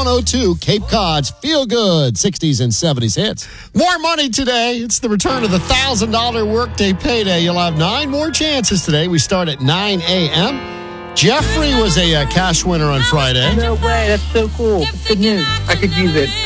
102 Cape Cod's Feel Good 60s and 70s hits. More money today. It's the return of the $1,000 workday payday. You'll have 9 more chances today. We start at 9 a.m. Jeffrey was a cash winner on Friday. No way. That's so cool. Good news. I could use it.